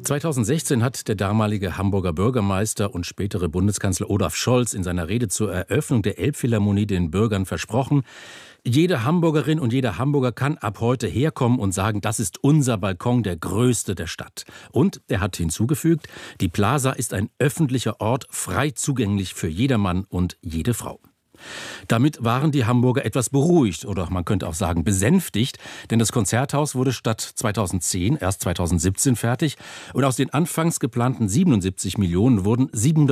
2016 hat der damalige Hamburger Bürgermeister und spätere Bundeskanzler Olaf Scholz in seiner Rede zur Eröffnung der Elbphilharmonie den Bürgern versprochen, jede Hamburgerin und jeder Hamburger kann ab heute herkommen und sagen, das ist unser Balkon, der größte der Stadt. Und er hat hinzugefügt, die Plaza ist ein öffentlicher Ort, frei zugänglich für jedermann und jede Frau. Damit waren die Hamburger etwas beruhigt oder man könnte auch sagen besänftigt, denn das Konzerthaus wurde statt 2010 erst 2017 fertig und aus den anfangs geplanten 77 Millionen wurden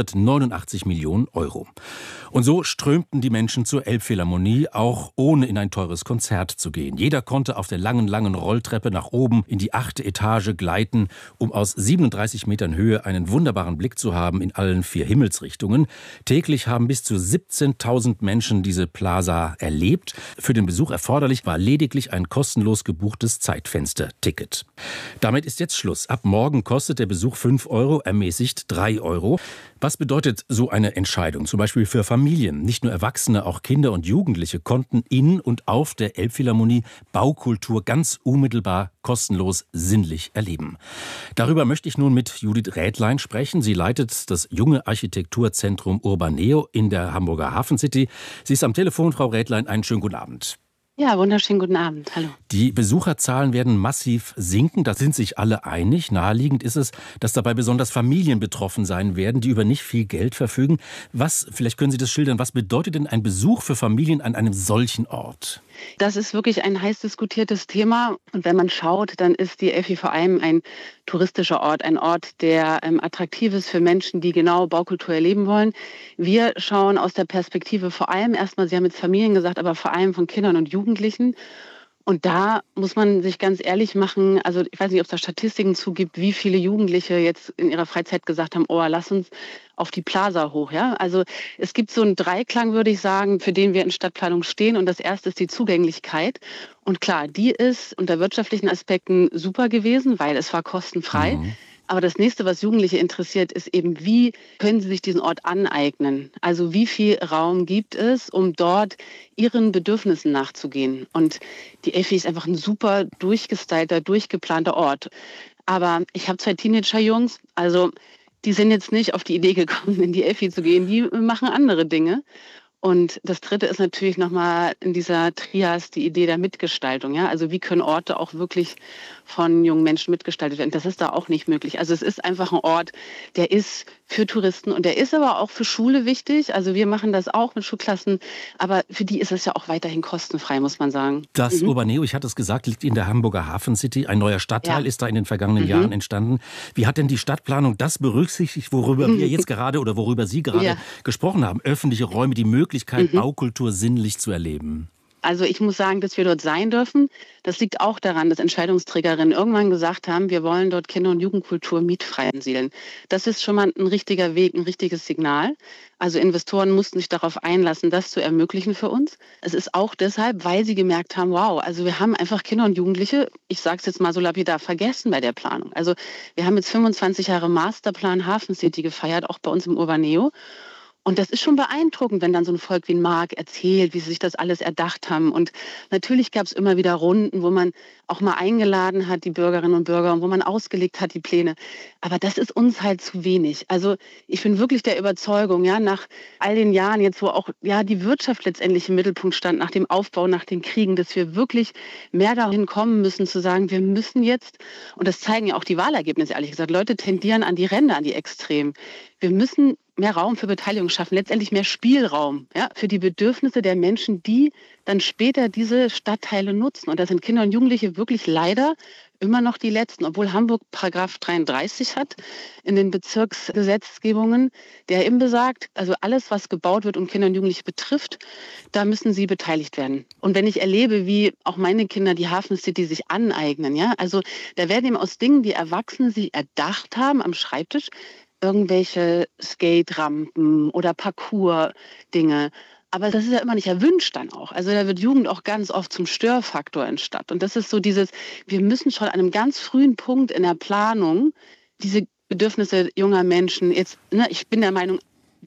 789 Millionen Euro. Und so strömten die Menschen zur Elbphilharmonie, auch ohne in ein teures Konzert zu gehen. Jeder konnte auf der langen Rolltreppe nach oben in die 8. Etage gleiten, um aus 37 Metern Höhe einen wunderbaren Blick zu haben in allen 4 Himmelsrichtungen. Täglich haben bis zu 17.000 Menschen diese Plaza erlebt. Für den Besuch erforderlich war lediglich ein kostenlos gebuchtes Zeitfenster-Ticket. Damit ist jetzt Schluss. Ab morgen kostet der Besuch 5 Euro, ermäßigt 3 Euro. Was bedeutet so eine Entscheidung? Zum Beispiel für Familien. Nicht nur Erwachsene, auch Kinder und Jugendliche konnten in und auf der Elbphilharmonie Baukultur ganz unmittelbar, kostenlos, sinnlich erleben. Darüber möchte ich nun mit Judith Rädlein sprechen. Sie leitet das junge Architekturzentrum Urbaneo in der Hamburger Hafen City. Sie ist am Telefon, Frau Rädlein. Einen schönen guten Abend. Ja, wunderschönen guten Abend. Hallo. Die Besucherzahlen werden massiv sinken, da sind sich alle einig. Naheliegend ist es, dass dabei besonders Familien betroffen sein werden, die über nicht viel Geld verfügen. Vielleicht können Sie das schildern, was bedeutet denn ein Besuch für Familien an einem solchen Ort? Das ist wirklich ein heiß diskutiertes Thema. Und wenn man schaut, dann ist die Elfi vor allem ein touristischer Ort, ein Ort, der attraktiv ist für Menschen, die genau Baukultur erleben wollen. Wir schauen aus der Perspektive vor allem erstmal, Sie haben jetzt Familien gesagt, aber vor allem von Kindern und Jugendlichen. Und da muss man sich ganz ehrlich machen, also ich weiß nicht, ob es da Statistiken zugibt, wie viele Jugendliche jetzt in ihrer Freizeit gesagt haben, oh, lass uns auf die Plaza hoch. Ja? Also es gibt so einen Dreiklang, würde ich sagen, für den wir in Stadtplanung stehen. Und das erste ist die Zugänglichkeit. Und klar, die ist unter wirtschaftlichen Aspekten super gewesen, weil es war kostenfrei. Mhm. Aber das nächste, was Jugendliche interessiert, ist eben, wie können sie sich diesen Ort aneignen? Also wie viel Raum gibt es, um dort ihren Bedürfnissen nachzugehen? Und die Elfi ist einfach ein super durchgestylter, durchgeplanter Ort. Aber ich habe 2 Teenager-Jungs, also die sind jetzt nicht auf die Idee gekommen, in die Elfi zu gehen. Die machen andere Dinge. Und das Dritte ist natürlich nochmal in dieser Trias die Idee der Mitgestaltung. Ja? Also wie können Orte auch wirklich von jungen Menschen mitgestaltet werden? Das ist da auch nicht möglich. Also es ist einfach ein Ort, der ist für Touristen und der ist aber auch für Schule wichtig. Also wir machen das auch mit Schulklassen, aber für die ist es ja auch weiterhin kostenfrei, muss man sagen. Das Urbaneo, ich hatte es gesagt, liegt in der Hamburger Hafen City. Ein neuer Stadtteil ist da in den vergangenen Jahren entstanden. Wie hat denn die Stadtplanung das berücksichtigt, worüber wir jetzt gerade oder worüber Sie gerade gesprochen haben? Öffentliche Räume, die Möglichkeit, Baukultur sinnlich zu erleben. Also ich muss sagen, dass wir dort sein dürfen. Das liegt auch daran, dass Entscheidungsträgerinnen irgendwann gesagt haben, wir wollen dort Kinder- und Jugendkultur mietfrei ansiedeln. Das ist schon mal ein richtiger Weg, ein richtiges Signal. Also Investoren mussten sich darauf einlassen, das zu ermöglichen für uns. Es ist auch deshalb, weil sie gemerkt haben, wow, also wir haben einfach Kinder und Jugendliche, ich sage es jetzt mal so lapidar, vergessen bei der Planung. Also wir haben jetzt 25 Jahre Masterplan Hafen City gefeiert, auch bei uns im Urbaneo. Und das ist schon beeindruckend, wenn dann so ein Volk wie ein Marc erzählt, wie sie sich das alles erdacht haben. Und natürlich gab es immer wieder Runden, wo man auch mal eingeladen hat, die Bürgerinnen und Bürger, und wo man ausgelegt hat, die Pläne. Aber das ist uns halt zu wenig. Also ich bin wirklich der Überzeugung, ja, nach all den Jahren jetzt, wo auch die Wirtschaft letztendlich im Mittelpunkt stand, nach dem Aufbau, nach den Kriegen, dass wir wirklich mehr dahin kommen müssen, zu sagen, wir müssen jetzt, und das zeigen ja auch die Wahlergebnisse, ehrlich gesagt, Leute tendieren an die Ränder, an die Extremen. Wir müssen mehr Raum für Beteiligung schaffen, letztendlich mehr Spielraum für die Bedürfnisse der Menschen, die dann später diese Stadtteile nutzen. Und da sind Kinder und Jugendliche wirklich leider immer noch die Letzten, obwohl Hamburg Paragraph 33 hat in den Bezirksgesetzgebungen, der eben besagt, also alles, was gebaut wird und Kinder und Jugendliche betrifft, da müssen sie beteiligt werden. Und wenn ich erlebe, wie auch meine Kinder die Hafen City sich aneignen, also da werden eben aus Dingen, die Erwachsene sich erdacht haben am Schreibtisch, irgendwelche Skate-Rampen oder Parcours-Dinge. Aber das ist ja immer nicht erwünscht dann auch. Also da wird Jugend auch ganz oft zum Störfaktor in Stadt. Und das ist so dieses, wir müssen schon an einem ganz frühen Punkt in der Planung diese Bedürfnisse junger Menschen, ich bin der Meinung,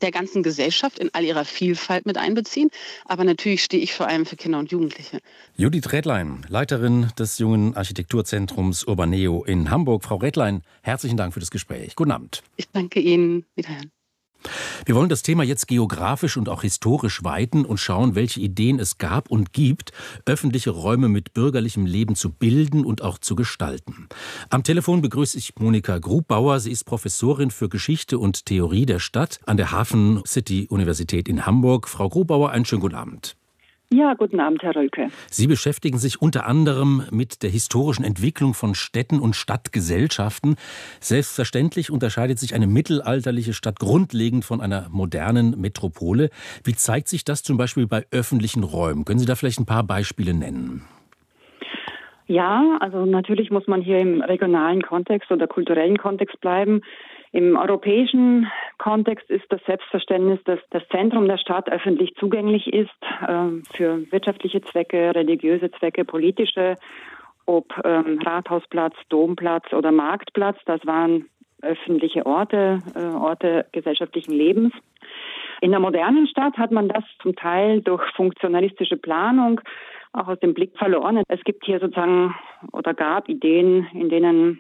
der ganzen Gesellschaft in all ihrer Vielfalt mit einbeziehen. Aber natürlich stehe ich vor allem für Kinder und Jugendliche. Judith Rädlein, Leiterin des Jungen Architekturzentrums Urbaneo in Hamburg. Frau Rädlein, herzlichen Dank für das Gespräch. Guten Abend. Ich danke Ihnen. Wiederhören. Wir wollen das Thema jetzt geografisch und auch historisch weiten und schauen, welche Ideen es gab und gibt, öffentliche Räume mit bürgerlichem Leben zu bilden und auch zu gestalten. Am Telefon begrüße ich Monika Grubauer. Sie ist Professorin für Geschichte und Theorie der Stadt an der Hafen City Universität in Hamburg. Frau Grubauer, einen schönen guten Abend. Ja, guten Abend, Herr Rölke. Sie beschäftigen sich unter anderem mit der historischen Entwicklung von Städten und Stadtgesellschaften. Selbstverständlich unterscheidet sich eine mittelalterliche Stadt grundlegend von einer modernen Metropole. Wie zeigt sich das zum Beispiel bei öffentlichen Räumen? Können Sie da vielleicht ein paar Beispiele nennen? Ja, also natürlich muss man hier im regionalen Kontext oder kulturellen Kontext bleiben. Im europäischen Kontext ist das Selbstverständnis, dass das Zentrum der Stadt öffentlich zugänglich ist für wirtschaftliche Zwecke, religiöse Zwecke, politische, ob Rathausplatz, Domplatz oder Marktplatz. Das waren öffentliche Orte gesellschaftlichen Lebens. In der modernen Stadt hat man das zum Teil durch funktionalistische Planung auch aus dem Blick verloren. Es gibt hier sozusagen oder gab Ideen, in denen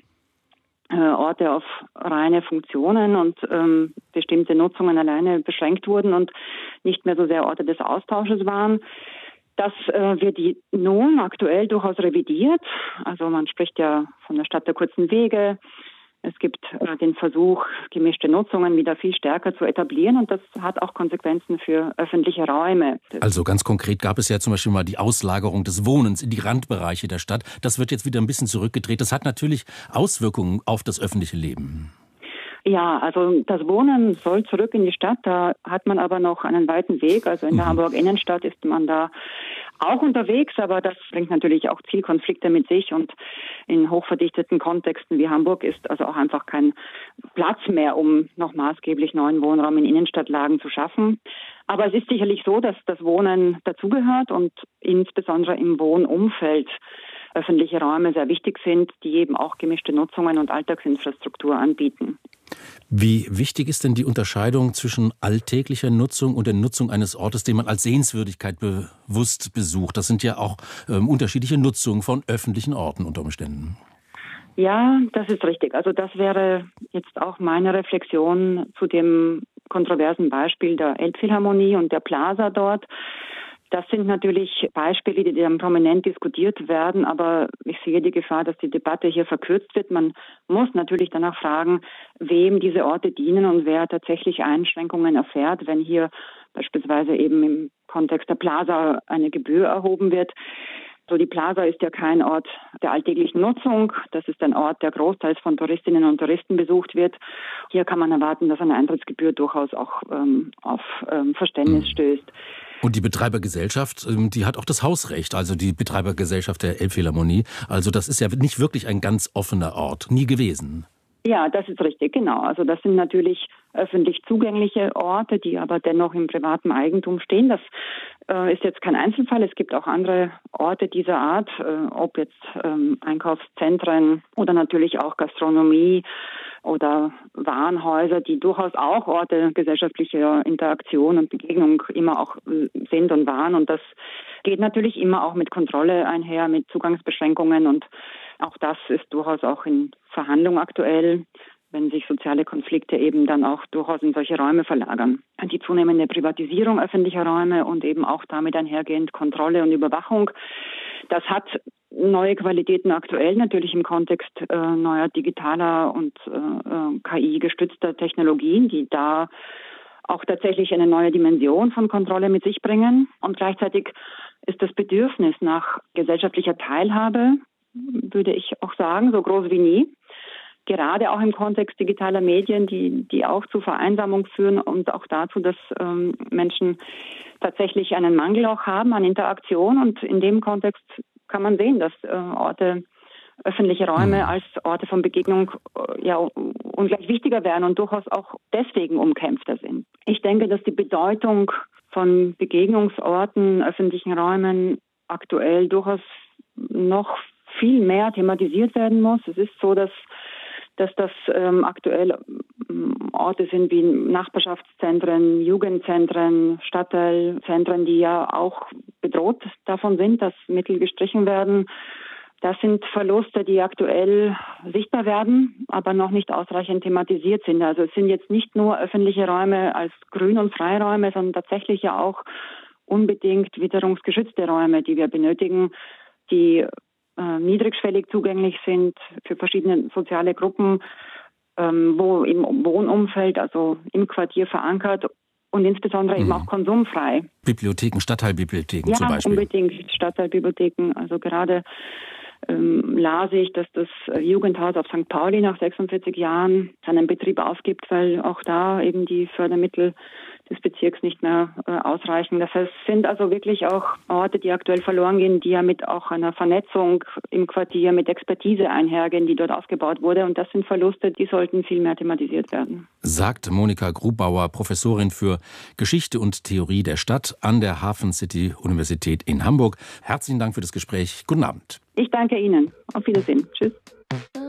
Orte auf reine Funktionen und bestimmte Nutzungen alleine beschränkt wurden und nicht mehr so sehr Orte des Austausches waren. Das wird nun aktuell durchaus revidiert. Also man spricht ja von der Stadt der kurzen Wege. Es gibt den Versuch, gemischte Nutzungen wieder viel stärker zu etablieren und das hat auch Konsequenzen für öffentliche Räume. Also ganz konkret gab es ja zum Beispiel mal die Auslagerung des Wohnens in die Randbereiche der Stadt. Das wird jetzt wieder ein bisschen zurückgedreht. Das hat natürlich Auswirkungen auf das öffentliche Leben. Ja, also das Wohnen soll zurück in die Stadt. Da hat man aber noch einen weiten Weg. Also in der Hamburg Innenstadt ist man da auch unterwegs, aber das bringt natürlich auch Zielkonflikte mit sich und in hochverdichteten Kontexten wie Hamburg ist also auch einfach kein Platz mehr, um noch maßgeblich neuen Wohnraum in Innenstadtlagen zu schaffen. Aber es ist sicherlich so, dass das Wohnen dazugehört und insbesondere im Wohnumfeld öffentliche Räume sehr wichtig sind, die eben auch gemischte Nutzungen und Alltagsinfrastruktur anbieten. Wie wichtig ist denn die Unterscheidung zwischen alltäglicher Nutzung und der Nutzung eines Ortes, den man als Sehenswürdigkeit bewusst besucht? Das sind ja auch unterschiedliche Nutzungen von öffentlichen Orten unter Umständen. Ja, das ist richtig. Also das wäre jetzt auch meine Reflexion zu dem kontroversen Beispiel der Elbphilharmonie und der Plaza dort. Das sind natürlich Beispiele, die dann prominent diskutiert werden, aber ich sehe die Gefahr, dass die Debatte hier verkürzt wird. Man muss natürlich danach fragen, wem diese Orte dienen und wer tatsächlich Einschränkungen erfährt, wenn hier beispielsweise eben im Kontext der Plaza eine Gebühr erhoben wird. So, die Plaza ist ja kein Ort der alltäglichen Nutzung. Das ist ein Ort, der großteils von Touristinnen und Touristen besucht wird. Hier kann man erwarten, dass eine Eintrittsgebühr durchaus auch auf Verständnis stößt. Und die Betreibergesellschaft, die hat auch das Hausrecht, also die Betreibergesellschaft der Elbphilharmonie. Also das ist ja nicht wirklich ein ganz offener Ort, nie gewesen. Ja, das ist richtig, genau. Also das sind natürlich öffentlich zugängliche Orte, die aber dennoch im privaten Eigentum stehen. Das ist jetzt kein Einzelfall. Es gibt auch andere Orte dieser Art, ob jetzt Einkaufszentren oder natürlich auch Gastronomie oder Warenhäuser, die durchaus auch Orte gesellschaftlicher Interaktion und Begegnung immer auch sind und waren. Und das geht natürlich immer auch mit Kontrolle einher, mit Zugangsbeschränkungen. Und auch das ist durchaus auch in Verhandlung aktuell, wenn sich soziale Konflikte eben dann auch durchaus in solche Räume verlagern. Die zunehmende Privatisierung öffentlicher Räume und eben auch damit einhergehend Kontrolle und Überwachung, das hat neue Qualitäten aktuell, natürlich im Kontext neuer digitaler und KI-gestützter Technologien, die da auch tatsächlich eine neue Dimension von Kontrolle mit sich bringen. Und gleichzeitig ist das Bedürfnis nach gesellschaftlicher Teilhabe, würde ich auch sagen, so groß wie nie. Gerade auch im Kontext digitaler Medien, die auch zu Vereinsamung führen und auch dazu, dass Menschen tatsächlich einen Mangel auch haben an Interaktion. Und in dem Kontext kann man sehen, dass öffentliche Räume als Orte von Begegnung ja ungleich wichtiger werden und durchaus auch deswegen umkämpfter sind. Ich denke, dass die Bedeutung von Begegnungsorten, öffentlichen Räumen aktuell durchaus noch viel mehr thematisiert werden muss. Es ist so, dass dass das aktuell Orte sind wie Nachbarschaftszentren, Jugendzentren, Stadtteilzentren, die ja auch bedroht davon sind, dass Mittel gestrichen werden. Das sind Verluste, die aktuell sichtbar werden, aber noch nicht ausreichend thematisiert sind. Also es sind jetzt nicht nur öffentliche Räume als Grün- und Freiräume, sondern tatsächlich ja auch unbedingt witterungsgeschützte Räume, die wir benötigen, die niedrigschwellig zugänglich sind für verschiedene soziale Gruppen, wo im Wohnumfeld, also im Quartier verankert und insbesondere eben auch konsumfrei. Bibliotheken, Stadtteilbibliotheken zum Beispiel. Ja, unbedingt Stadtteilbibliotheken. Also gerade las ich, dass das Jugendhaus auf St. Pauli nach 46 Jahren seinen Betrieb aufgibt, weil auch da eben die Fördermittel des Bezirks nicht mehr ausreichen. Das heißt, es sind also wirklich auch Orte, die aktuell verloren gehen, die ja mit auch einer Vernetzung im Quartier, mit Expertise einhergehen, die dort aufgebaut wurde. Und das sind Verluste, die sollten viel mehr thematisiert werden. Sagt Monika Grubauer, Professorin für Geschichte und Theorie der Stadt an der Hafen City Universität in Hamburg. Herzlichen Dank für das Gespräch. Guten Abend. Ich danke Ihnen. Auf Wiedersehen. Tschüss.